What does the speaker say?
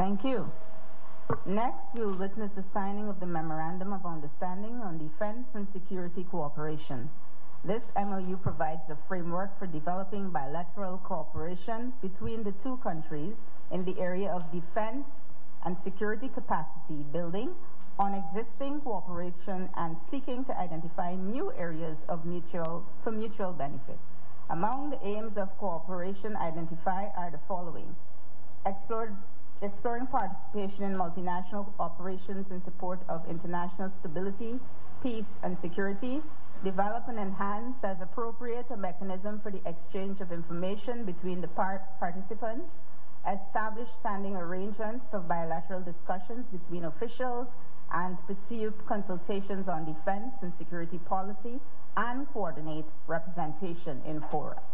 Thank you. Next, we will witness the signing of the Memorandum of Understanding on Defense and Security Cooperation. This MOU provides a framework for developing bilateral cooperation between the two countries in the area of defense and security capacity building on existing cooperation and seeking to identify new areas of mutual benefit. Among the aims of cooperation identified are the following: exploring participation in multinational operations in support of international stability, peace, and security, develop and enhance as appropriate a mechanism for the exchange of information between the participants, establish standing arrangements for bilateral discussions between officials, and pursue consultations on defense and security policy, and coordinate representation in fora.